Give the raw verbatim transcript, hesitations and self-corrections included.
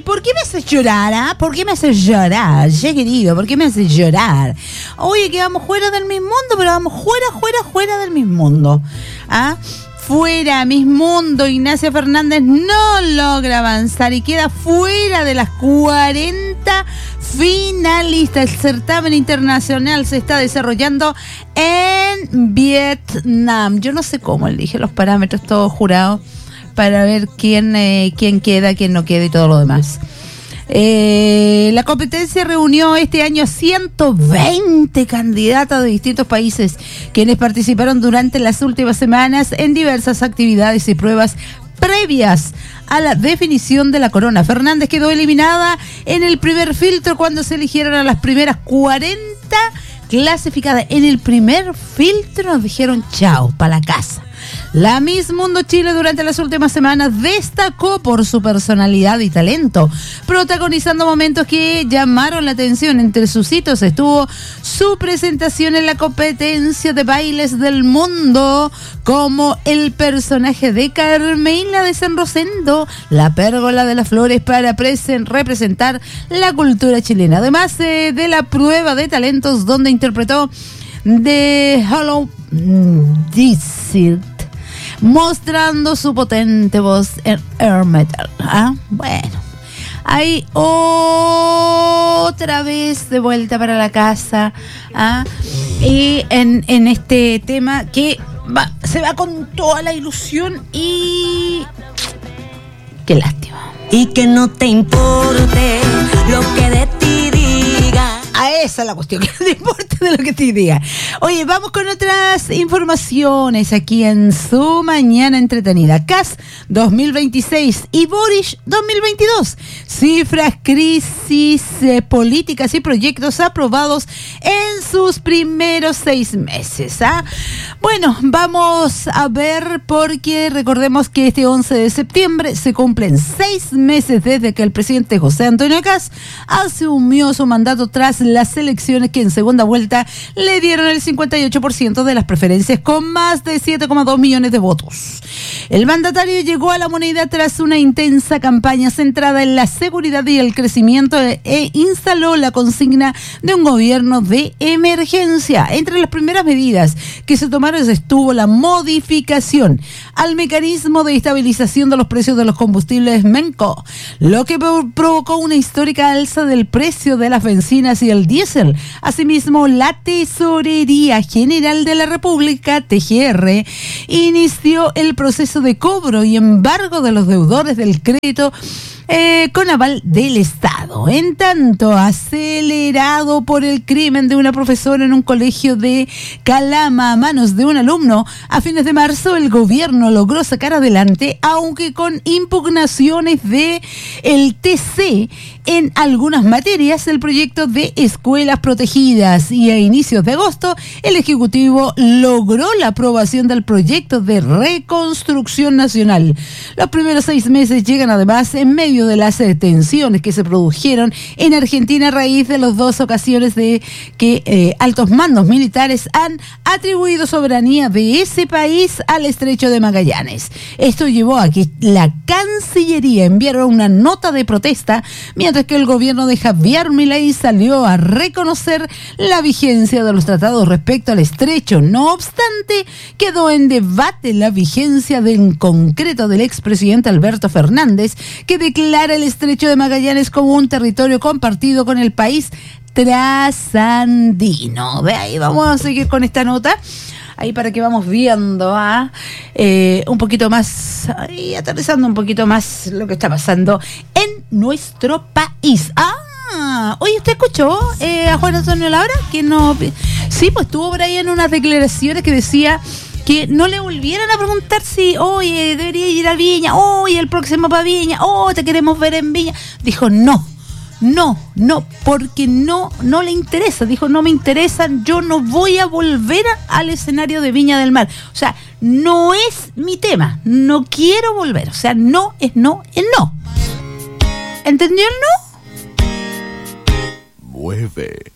¿por qué me haces llorar? ¿Ah? ¿Por qué me haces llorar? Che, querido, ¿por qué me haces llorar? Oye, que vamos fuera del mismo mundo, pero vamos fuera, fuera, fuera del mismo mundo. ¿Ah? Fuera, Miss Mundo, Ignacia Fernández no logra avanzar y queda fuera de las cuarenta finalistas. El certamen internacional se está desarrollando en Vietnam. Yo no sé cómo elige los parámetros todos jurados para ver quién, eh, quién queda, quién no queda y todo lo demás. Eh, la competencia reunió este año a ciento veinte candidatas de distintos países, quienes participaron durante las últimas semanas en diversas actividades y pruebas previas a la definición de la corona. Fernández quedó eliminada en el primer filtro cuando se eligieron a las primeras cuarenta clasificadas. En el primer filtro nos dijeron chao, para la casa. La Miss Mundo Chile durante las últimas semanas destacó por su personalidad y talento, protagonizando momentos que llamaron la atención. Entre sus hitos estuvo su presentación en la competencia de bailes del mundo como el personaje de Carmela de San Rosendo, la pérgola de las flores, para presen- representar la cultura chilena. Además eh, de la prueba de talentos donde interpretó The Hollow Desert, mostrando su potente voz en air metal. ¿Ah? Bueno, ahí otra vez de vuelta para la casa. ¿Ah? Y en, en este tema que va, se va con toda la ilusión y qué lástima. Y que no te importe lo que de ti diga. A esa es la cuestión, que no te importa de lo que te diga. Oye, vamos con otras informaciones aquí en su Mañana Entretenida. C A S dos mil veintiséis y Boric dos mil veintidós. Cifras, crisis, eh, políticas y proyectos aprobados en sus primeros seis meses. ¿Ah? Bueno, vamos a ver, porque recordemos que este once de septiembre se cumplen seis meses desde que el presidente José Antonio Kast asumió su mandato tras las elecciones que en segunda vuelta le dieron el cincuenta y ocho por ciento de las preferencias con más de siete coma dos millones de votos. El mandatario llegó a la moneda tras una intensa campaña centrada en la seguridad y el crecimiento e, e instaló la consigna de un gobierno de emergencia. Entre las primeras medidas que se tomaron estuvo la modificación al mecanismo de estabilización de los precios de los combustibles MENCO, lo que provocó una histórica alza del precio de las bencinas y el diésel. Asimismo, la Tesorería General de la República, T G R, inició el proceso de cobro y embargo de los deudores del crédito Eh, con aval del Estado. En tanto, acelerado por el crimen de una profesora en un colegio de Calama a manos de un alumno, a fines de marzo el gobierno logró sacar adelante, aunque con impugnaciones de el T C en algunas materias, el proyecto de escuelas protegidas, y a inicios de agosto el Ejecutivo logró la aprobación del proyecto de reconstrucción nacional. Los primeros seis meses llegan además en medio de las tensiones que se produjeron en Argentina a raíz de las dos ocasiones de que eh, altos mandos militares han atribuido soberanía de ese país al Estrecho de Magallanes. Esto llevó a que la Cancillería enviara una nota de protesta, mientras que el gobierno de Javier Milei salió a reconocer la vigencia de los tratados respecto al estrecho. No obstante, quedó en debate la vigencia de, en concreto del expresidente Alberto Fernández, que declara el estrecho de Magallanes como un territorio compartido con el país trasandino. De ahí vamos a seguir con esta nota, ahí para que vamos viendo a eh, un poquito más, ahí aterrizando un poquito más lo que está pasando en nuestro país. Ah, oye, ¿usted escuchó eh, a Juan Antonio Labra? Que no, sí, pues estuvo por ahí en unas declaraciones que decía que no le volvieran a preguntar si, oye, debería ir a Viña, oye, el próximo para Viña, oh, te queremos ver en Viña. Dijo, no, no, no, porque no, no le interesa. Dijo, no me interesan, yo no voy a volver a, al escenario de Viña del Mar. O sea, no es mi tema, no quiero volver. O sea, no es no, es no. ¿Entendió el no? Mueve